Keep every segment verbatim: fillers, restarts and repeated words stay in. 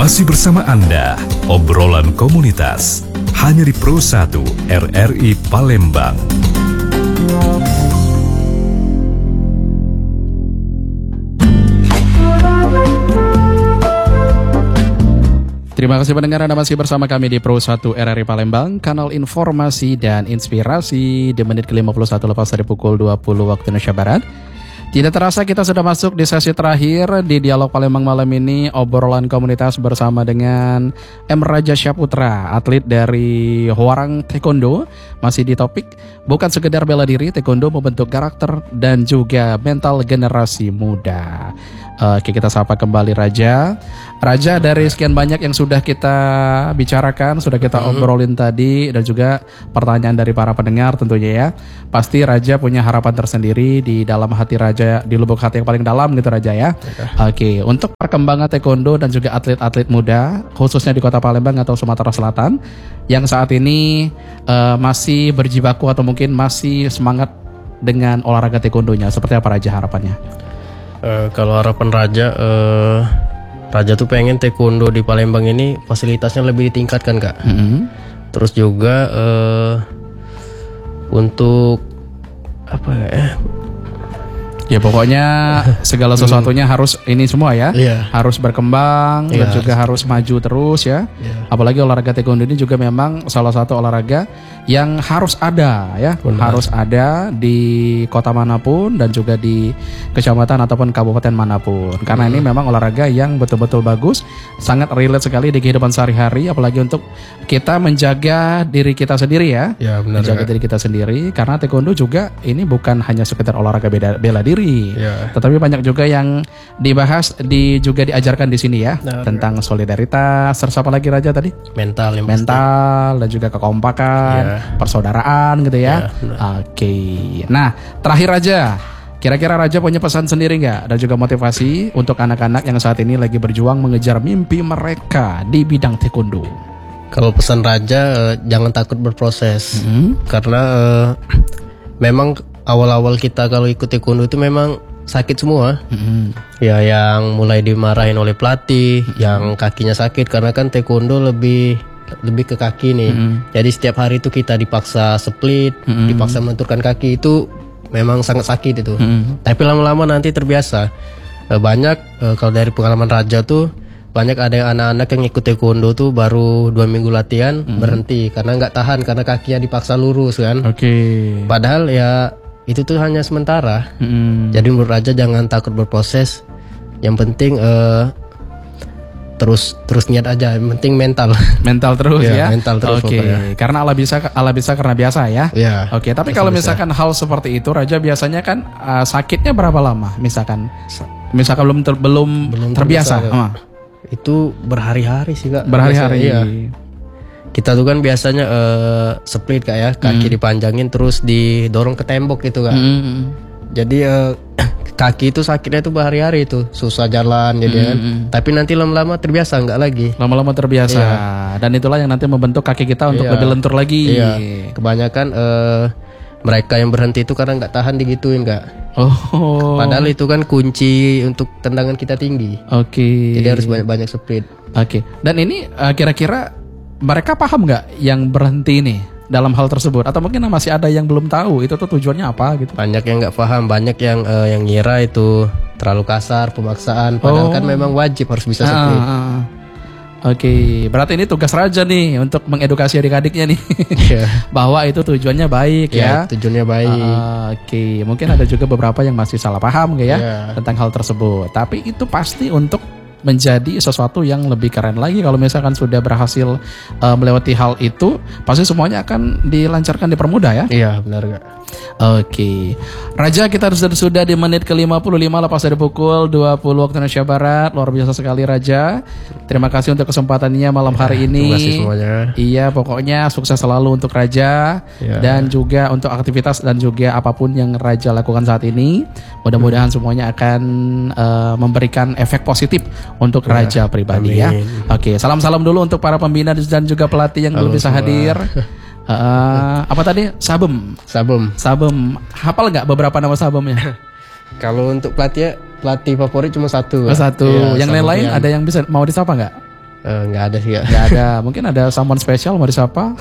Masih bersama Anda, obrolan komunitas, hanya di Pro satu R R I Palembang. Terima kasih pendengar, Anda masih bersama kami di Pro satu R R I Palembang, kanal informasi dan inspirasi di menit ke lima puluh satu lepas dari pukul dua puluh waktu Indonesia Barat. Tidak terasa kita sudah masuk di sesi terakhir di Dialog Palembang malam ini, obrolan komunitas bersama dengan M. Raja Syaputra, atlet dari Hwarang Taekwondo. Masih di topik, bukan sekedar bela diri, Taekwondo membentuk karakter dan juga mental generasi muda. Oke, kita sapa kembali Raja. Raja, dari sekian banyak yang sudah kita bicarakan, sudah kita mm-hmm. obrolin tadi, dan juga pertanyaan dari para pendengar tentunya ya. Pasti Raja punya harapan tersendiri di dalam hati Raja, di lubuk hati yang paling dalam gitu Raja ya. Okay. Oke, untuk perkembangan Taekwondo dan juga atlet-atlet muda, khususnya di Kota Palembang atau Sumatera Selatan, yang saat ini uh, masih berjibaku atau mungkin masih semangat dengan olahraga Taekwondonya, seperti apa Raja harapannya? Uh, kalau harapan Raja, uh, Raja tuh pengen Taekwondo di Palembang ini fasilitasnya lebih ditingkatkan Kak. Mm-hmm. Terus juga uh, untuk apa ya? Ya pokoknya segala sesuatunya harus ini semua ya, yeah. harus berkembang yeah. dan juga harus maju terus ya. Yeah. Apalagi olahraga Taekwondo ini juga memang salah satu olahraga yang harus ada ya, Benar. harus ada di kota manapun dan juga di kecamatan ataupun kabupaten manapun. Karena hmm. ini memang olahraga yang betul-betul bagus, sangat relate sekali di kehidupan sehari-hari, apalagi untuk kita menjaga diri kita sendiri ya, ya benar, menjaga ya. diri kita sendiri. Karena Taekwondo juga ini bukan hanya sekedar olahraga beda, bela diri, ya. tetapi banyak juga yang dibahas, di juga diajarkan di sini ya, nah, tentang ya. solidaritas, serta apa lagi Raja tadi? Mental, yang mental dan juga kekompakan. Ya. persaudaraan gitu ya, ya Oke, nah terakhir Raja, kira-kira Raja punya pesan sendiri nggak dan juga motivasi untuk anak-anak yang saat ini lagi berjuang mengejar mimpi mereka di bidang Taekwondo? Kalau pesan Raja, uh, jangan takut berproses, mm-hmm. karena uh, memang awal-awal kita kalau ikut Taekwondo itu memang sakit semua, mm-hmm. ya yang mulai dimarahin oleh pelatih, mm-hmm. yang kakinya sakit karena kan Taekwondo lebih lebih ke kaki nih. Mm-hmm. Jadi setiap hari itu kita dipaksa split, mm-hmm. dipaksa menenturkan kaki, itu memang sangat sakit itu. Mm-hmm. Tapi lama-lama nanti terbiasa. Banyak kalau dari pengalaman Raja tuh, banyak ada yang anak-anak yang ikut Taekwondo tuh baru dua minggu latihan mm-hmm. berhenti karena nggak tahan, karena kakinya dipaksa lurus kan. Oke. Okay. Padahal ya itu tuh hanya sementara. Mm-hmm. Jadi menurut Raja jangan takut berproses. Yang penting uh, terus terus niat aja, yang penting mental mental terus ya, ya? mental terus. Oke, okay. Karena Allah bisa Allah bisa karena biasa ya, ya oke okay. Tapi kalau misalkan bisa. hal seperti itu Raja, biasanya kan uh, sakitnya berapa lama misalkan misalkan belum ter, belum, belum terbiasa, terbiasa itu berhari-hari sih Kak, berhari-hari ya. Kita tuh kan biasanya uh, split Kak ya, kaki hmm. dipanjangin terus didorong ke tembok gitu Kak. hmm. Jadi uh, kaki itu sakitnya itu berhari-hari itu, susah jalan jadi kan. Mm-hmm. Tapi nanti lama-lama terbiasa, enggak lagi. Lama-lama terbiasa. Iya. Dan itulah yang nanti membentuk kaki kita untuk iya. lebih lentur lagi. Iya. Kebanyakan uh, mereka yang berhenti itu karena nggak tahan digituin Kak. Oh. Padahal itu kan kunci untuk tendangan kita tinggi. Oke. Okay. Jadi harus banyak-banyak split. Oke. Okay. Dan ini uh, kira-kira mereka paham nggak yang berhenti ini dalam hal tersebut, atau mungkin masih ada yang belum tahu itu tuh tujuannya apa gitu? Banyak yang nggak paham, banyak yang uh, yang ngira itu terlalu kasar, pemaksaan, padahal oh. kan memang wajib harus bisa split. Ah, ah. Oke, okay. Berarti ini tugas Raja nih untuk mengedukasi adik-adiknya nih yeah. bahwa itu tujuannya baik yeah, ya. Tujuannya baik. Uh, Oke, okay. Mungkin ada juga beberapa yang masih salah paham ya yeah. tentang hal tersebut. Tapi itu pasti untuk menjadi sesuatu yang lebih keren lagi. Kalau misalkan sudah berhasil uh, melewati hal itu, pasti semuanya akan dilancarkan, dipermudah ya. Iya benar Kak. Oke, Raja, kita sudah sudah di menit ke lima puluh lima lepas dari pukul dua puluh waktu Indonesia Barat. Luar biasa sekali Raja. Terima kasih untuk kesempatannya malam hari ini. Terima kasih semuanya. Iya, pokoknya sukses selalu untuk Raja ya. Dan juga untuk aktivitas dan juga apapun yang Raja lakukan saat ini. Mudah-mudahan hmm. semuanya akan uh, memberikan efek positif untuk ya. Raja pribadi. Amin. Ya. Oke, salam-salam dulu untuk para pembina dan juga pelatih yang Halo belum bisa semua. hadir. Uh, apa tadi? Sabem. Sabem. Sabem. Hafal nggak beberapa nama sabemnya? Kalau untuk pelatih, pelatih favorit cuma satu. Oh, satu. Ya, yang lain-lain ada yang bisa mau disapa nggak? Eh, nggak ada sih ya. Nggak ada. Mungkin ada someone spesial mau disapa?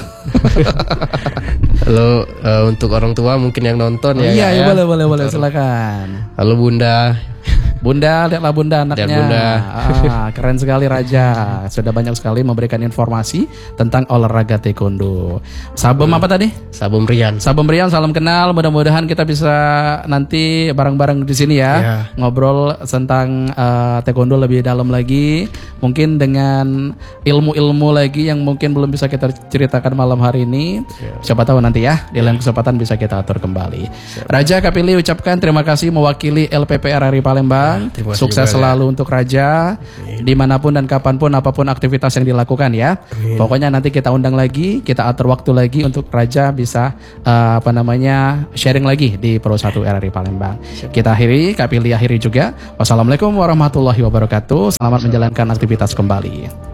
Halo, eh, untuk orang tua mungkin yang nonton ya. Iya, ya, ya, ya. boleh, boleh, boleh, silakan. Halo Bunda. Bunda, lihatlah Bunda anaknya. Lihat Bunda. Ah, keren sekali Raja. Sudah banyak sekali memberikan informasi tentang olahraga taekwondo. Sabem apa tadi? Sabem Rian. Sabem Rian, salam kenal. Mudah-mudahan kita bisa nanti bareng-bareng di sini ya, Ya. ngobrol tentang uh, taekwondo lebih dalam lagi. Mungkin dengan ilmu-ilmu lagi yang mungkin belum bisa kita ceritakan malam hari ini. Ya. Siapa tahu nanti ya di lain kesempatan bisa kita atur kembali. Raja Kapili ucapkan terima kasih mewakili L P P R R I Palembang. Terima kasih Sukses juga, selalu untuk Raja dimanapun dan kapanpun apapun aktivitas yang dilakukan ya. Amin. Pokoknya nanti kita undang lagi, kita atur waktu lagi untuk Raja bisa uh, apa namanya sharing lagi di Pro satu R R I Palembang. Kita akhiri, Kapili akhiri juga. Wassalamualaikum warahmatullahi wabarakatuh. Selamat menjalankan aktivitas kembali.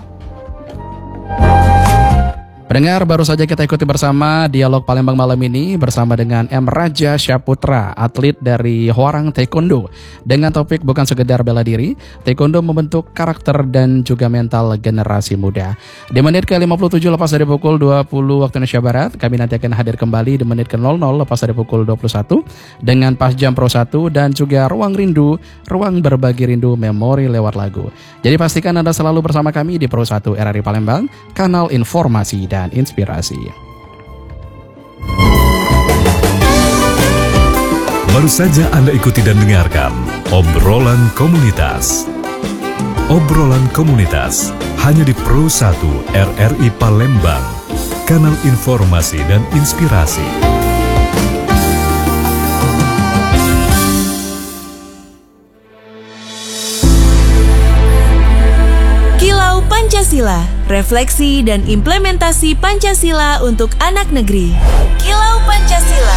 Pendengar, baru saja kita ikuti bersama dialog Palembang malam ini bersama dengan M. Raja Syaputra, atlet dari Hwarang Taekwondo. Dengan topik bukan sekedar bela diri, Taekwondo membentuk karakter dan juga mental generasi muda. Di menit ke lima puluh tujuh lepas dari pukul dua puluh waktu Indonesia Barat, kami nanti akan hadir kembali di menit ke nol nol lepas dari pukul dua puluh satu dengan Pas Jam Pro satu dan juga Ruang Rindu, ruang berbagi rindu memori lewat lagu. Jadi pastikan Anda selalu bersama kami di Pro satu R R I Palembang, kanal informasi dan inspirasi. Baru saja Anda ikuti dan dengarkan obrolan komunitas. Obrolan komunitas hanya di Pro satu R R I Palembang, kanal informasi dan inspirasi. Kilau Pancasila, refleksi dan implementasi Pancasila untuk anak negeri. Kilau Pancasila.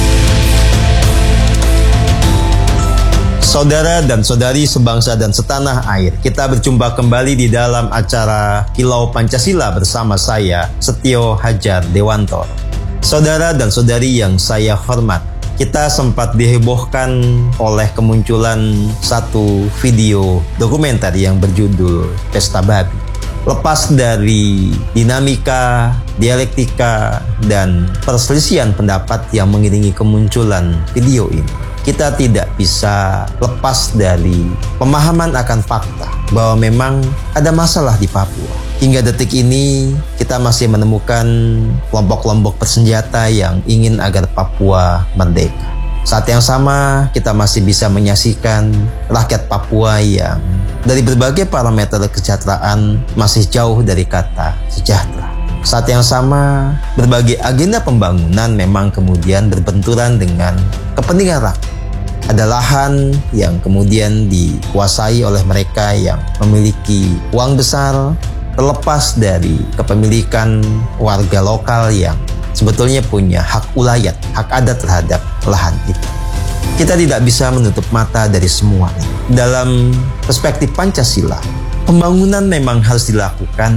Saudara dan saudari sebangsa dan setanah air, kita berjumpa kembali di dalam acara Kilau Pancasila bersama saya, Setio Hajar Dewanto. Saudara dan saudari yang saya hormat, kita sempat dihebohkan oleh kemunculan satu video dokumenter yang berjudul Pesta Babi. Lepas dari dinamika, dialektika, dan perselisihan pendapat yang mengiringi kemunculan video ini, kita tidak bisa lepas dari pemahaman akan fakta bahwa memang ada masalah di Papua. Hingga detik ini, kita masih menemukan kelompok-kelompok bersenjata yang ingin agar Papua merdeka. Saat yang sama, kita masih bisa menyaksikan rakyat Papua yang dari berbagai parameter kesejahteraan masih jauh dari kata sejahtera. Saat yang sama, berbagai agenda pembangunan memang kemudian berbenturan dengan kepentingan rakyat. Ada lahan yang kemudian dikuasai oleh mereka yang memiliki uang besar, terlepas dari kepemilikan warga lokal yang sebetulnya punya hak ulayat, hak adat terhadap lahan itu. Kita tidak bisa menutup mata dari semua ini. Dalam perspektif Pancasila, pembangunan memang harus dilakukan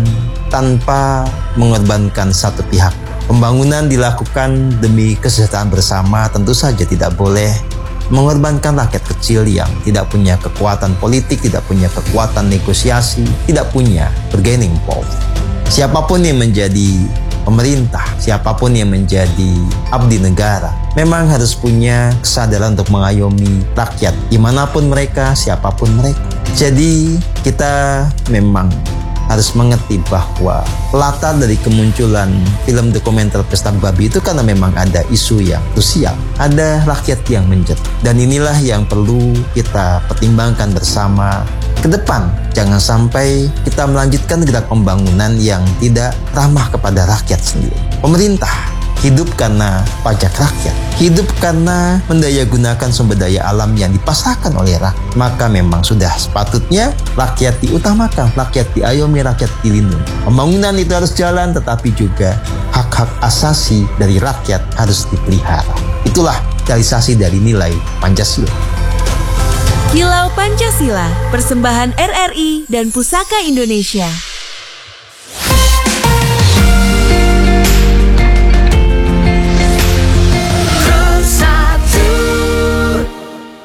tanpa mengorbankan satu pihak. Pembangunan dilakukan demi kesejahteraan bersama, tentu saja tidak boleh mengorbankan rakyat kecil yang tidak punya kekuatan politik, tidak punya kekuatan negosiasi, tidak punya bargaining power. Siapapun yang menjadi pemerintah, siapapun yang menjadi abdi negara, memang harus punya kesadaran untuk mengayomi rakyat, dimanapun mereka, siapapun mereka. Jadi kita memang harus mengerti bahwa latar dari kemunculan film dokumenter Pesta Babi itu karena memang ada isu yang krusial, ada rakyat yang menjerit, dan inilah yang perlu kita pertimbangkan bersama ke depan. Jangan sampai kita melanjutkan gerak pembangunan yang tidak ramah kepada rakyat sendiri. Pemerintah hidup karena pajak rakyat, hidup karena mendayagunakan sumber daya alam yang dipasarkan oleh rakyat. Maka memang sudah sepatutnya rakyat diutamakan, rakyat diayomi, rakyat dilindungi. Pembangunan itu harus jalan, tetapi juga hak-hak asasi dari rakyat harus dipelihara. Itulah realisasi dari nilai Pancasila. Kilau Pancasila, persembahan R R I dan Pusaka Indonesia.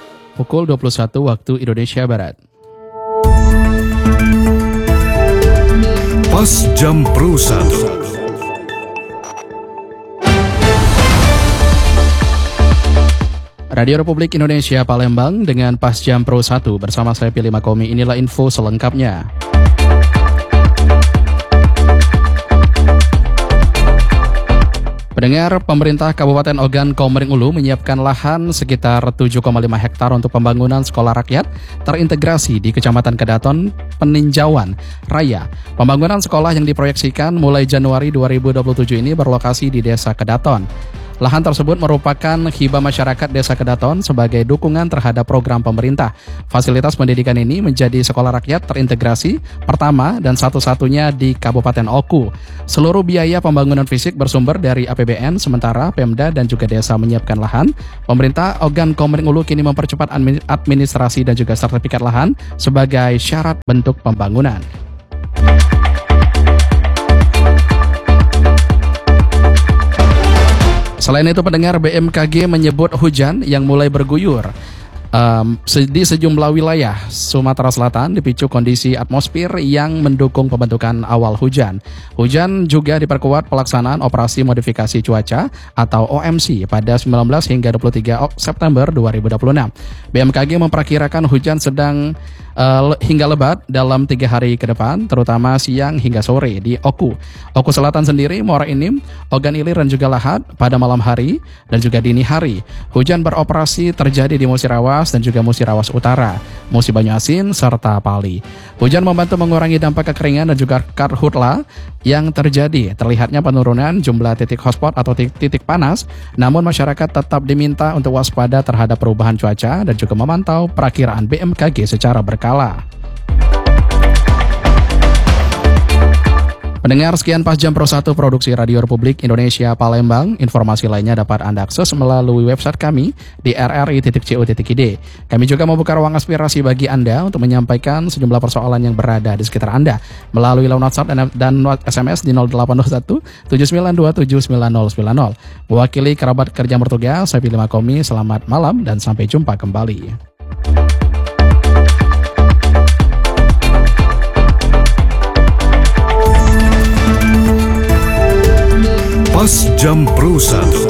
Pukul dua puluh satu waktu Indonesia Barat. Jam Pro satu. Radio Republik Indonesia Palembang dengan Pas Jam Pro satu bersama saya Pilih Makomi. Inilah info selengkapnya. Pendengar, pemerintah Kabupaten Ogan Komering Ulu menyiapkan lahan sekitar tujuh koma lima hektar untuk pembangunan sekolah rakyat terintegrasi di Kecamatan Kedaton, Peninjauan Raya. Pembangunan sekolah yang diproyeksikan mulai Januari dua ribu dua puluh tujuh ini berlokasi di Desa Kedaton. Lahan tersebut merupakan hibah masyarakat Desa Kedaton sebagai dukungan terhadap program pemerintah. Fasilitas pendidikan ini menjadi sekolah rakyat terintegrasi pertama dan satu-satunya di Kabupaten Oku. Seluruh biaya pembangunan fisik bersumber dari A P B N, sementara Pemda dan juga desa menyiapkan lahan. Pemerintah Ogan Komering Ulu kini mempercepat administrasi dan juga sertifikat lahan sebagai syarat bentuk pembangunan. Selain itu, pendengar, B M K G menyebut hujan yang mulai berguyur um, di sejumlah wilayah Sumatera Selatan dipicu kondisi atmosfer yang mendukung pembentukan awal hujan. Hujan juga diperkuat pelaksanaan operasi modifikasi cuaca atau O M C pada sembilan belas hingga dua puluh tiga September dua ribu dua puluh enam. B M K G memperkirakan hujan sedang Uh, hingga lebat dalam tiga hari ke depan, terutama siang hingga sore di Oku. Oku Selatan sendiri, Muara Enim, Ogan Ilir dan juga Lahat pada malam hari dan juga dini hari. Hujan beroperasi terjadi di Musirawas dan juga Musirawas Utara, Musi Banyuasin serta Pali. Hujan membantu mengurangi dampak kekeringan dan juga karhutla yang terjadi. Terlihatnya penurunan jumlah titik hotspot atau titik, titik panas, namun masyarakat tetap diminta untuk waspada terhadap perubahan cuaca dan juga memantau perakiraan B M K G secara berkala. Pendengar, sekian Pas Jam Pro satu produksi Radio Republik Indonesia Palembang. Informasi lainnya dapat Anda akses melalui website kami di r r i titik co titik i d. Kami juga membuka ruang aspirasi bagi Anda untuk menyampaikan sejumlah persoalan yang berada di sekitar Anda melalui laman WhatsApp dan, dan S M S di nol delapan nol satu tujuh sembilan dua tujuh sembilan nol sembilan nol. Mewakili kerabat kerja bertugas, saya Pilih Makomi. Selamat malam dan sampai jumpa kembali. Pas Jam Pro satu.